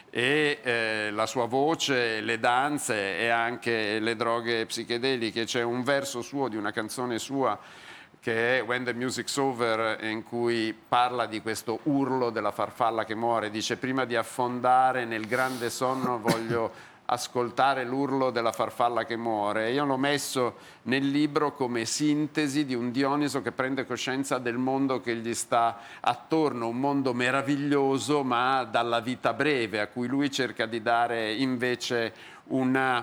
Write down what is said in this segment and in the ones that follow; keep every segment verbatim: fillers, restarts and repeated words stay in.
e eh, la sua voce, le danze e anche le droghe psichedeliche. C'è un verso suo di una canzone sua che è When the Music's Over, in cui parla di questo urlo della farfalla che muore. Dice: prima di affondare nel grande sonno voglio ascoltare l'urlo della farfalla che muore. Io l'ho messo nel libro come sintesi di un Dioniso che prende coscienza del mondo che gli sta attorno, un mondo meraviglioso ma dalla vita breve, a cui lui cerca di dare invece una,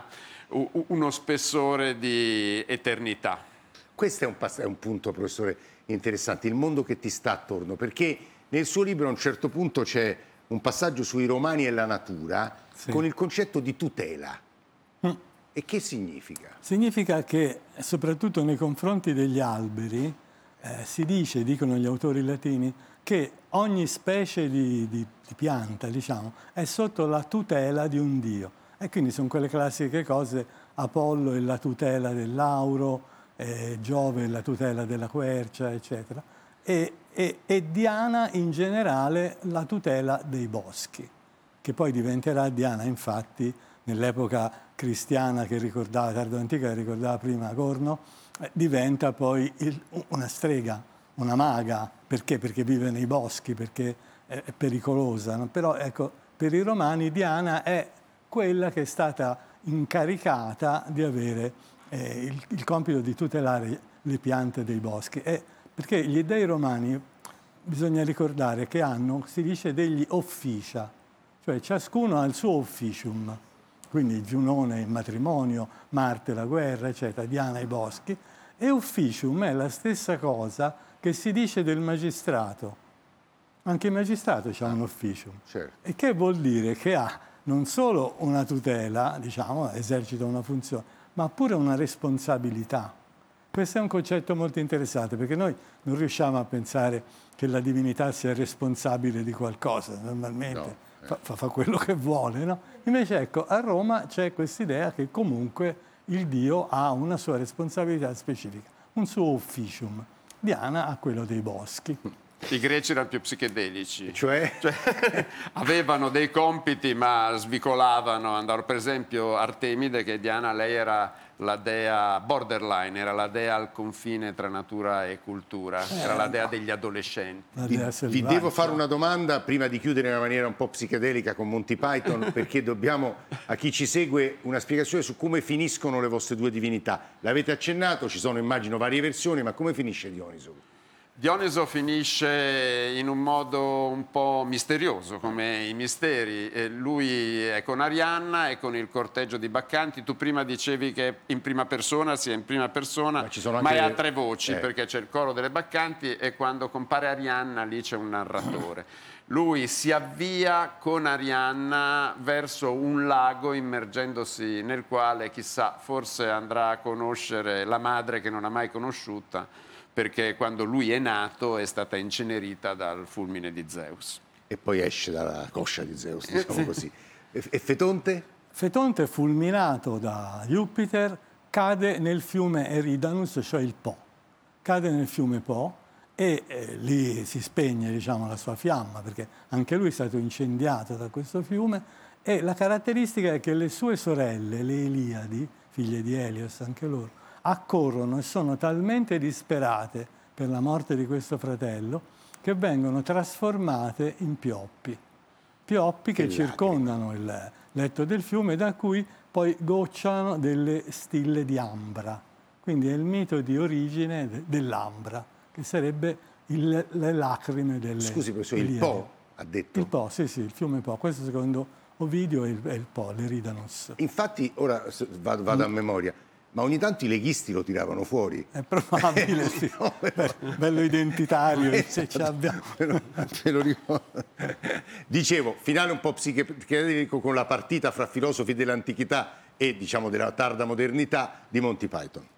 uno spessore di eternità. Questo è un, è un punto, professore, interessante, il mondo che ti sta attorno, perché nel suo libro a un certo punto c'è un passaggio sui romani e la natura, sì, con il concetto di tutela. Mm. E che significa? Significa che, soprattutto nei confronti degli alberi, eh, si dice, dicono gli autori latini, che ogni specie di, di, di pianta, diciamo, è sotto la tutela di un dio. E quindi sono quelle classiche cose: Apollo è la tutela dell'auro, eh, Giove è la tutela della quercia, eccetera. E, e, e Diana in generale la tutela dei boschi, che poi diventerà Diana, infatti, nell'epoca cristiana che ricordava, tardo-antica che ricordava prima Corno, eh, diventa poi il, una strega, una maga. Perché? Perché vive nei boschi, perché è, è pericolosa. No? Però ecco, per i romani Diana è quella che è stata incaricata di avere eh, il, il compito di tutelare le piante dei boschi. E, perché gli dei romani, bisogna ricordare che hanno, si dice, degli officia, cioè ciascuno ha il suo officium, quindi Giunone il matrimonio, Marte la guerra, eccetera, Diana i boschi, e officium è la stessa cosa che si dice del magistrato. Anche il magistrato ha un officium. Certo. E che vuol dire che ha non solo una tutela, diciamo, esercita una funzione, ma pure una responsabilità. Questo è un concetto molto interessante, perché noi non riusciamo a pensare che la divinità sia responsabile di qualcosa, normalmente no, eh. fa, fa, fa quello che vuole, no? Invece, ecco, a Roma c'è quest'idea che comunque il Dio ha una sua responsabilità specifica, un suo officium. Diana ha quello dei boschi. I greci erano più psichedelici, cioè? cioè avevano dei compiti ma svicolavano, andavano, per esempio Artemide, che Diana, lei era la dea borderline, era la dea al confine tra natura e cultura, eh, era la dea degli adolescenti. Vi, vi devo fare una domanda prima di chiudere in una maniera un po' psichedelica con Monty Python, perché dobbiamo, a chi ci segue, una spiegazione su come finiscono le vostre due divinità. L'avete accennato, ci sono immagino varie versioni, ma come finisce Dioniso? Dioniso finisce in un modo un po' misterioso, come i misteri. E lui è con Arianna, è con il corteggio di Baccanti. Tu prima dicevi che in prima persona, sia in prima persona, ma, ci sono anche... ma è a tre voci, eh. perché c'è il coro delle Baccanti e quando compare Arianna lì c'è un narratore. Lui si avvia con Arianna verso un lago, immergendosi nel quale, chissà, forse andrà a conoscere la madre che non ha mai conosciuta, perché quando lui è nato è stata incenerita dal fulmine di Zeus. E poi esce dalla coscia di Zeus, diciamo così. E, e Fetonte? Fetonte, fulminato da Jupiter, cade nel fiume Eridanus, cioè il Po. Cade nel fiume Po e eh, lì si spegne, diciamo, la sua fiamma, perché anche lui è stato incendiato da questo fiume. E la caratteristica è che le sue sorelle, le Eliadi, figlie di Elios, anche loro, accorrono e sono talmente disperate per la morte di questo fratello che vengono trasformate in pioppi. Pioppi che, che circondano il letto del fiume, da cui poi gocciano delle stille di ambra. Quindi è il mito di origine de- dell'ambra, che sarebbe il, le lacrime delle... Scusi, professore, il Po ha detto? Il Po, sì, sì, il fiume Po. Questo secondo Ovidio è il, è il Po, l'Eridanus. Infatti, ora vado, vado a memoria, ma ogni tanto i leghisti lo tiravano fuori. È probabile, sì. No, però... bello identitario, eh, se ce l'abbiamo. Me lo ricordo. Dicevo, finale un po' psichedelico con la partita fra filosofi dell'antichità e, diciamo, della tarda modernità di Monty Python.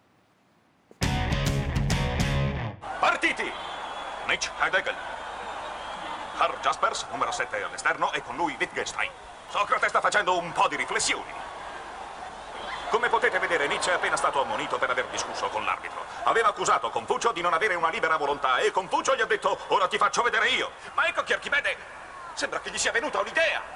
Partiti! Nietzsche, Heidegger. Karl Jaspers, numero sette all'esterno, e con lui Wittgenstein. Socrate sta facendo un po' di riflessioni. Come potete vedere, Nietzsche è appena stato ammonito per aver discusso con l'arbitro. Aveva accusato Confucio di non avere una libera volontà e Confucio gli ha detto: ora ti faccio vedere io. Ma ecco che Archimede sembra che gli sia venuta un'idea.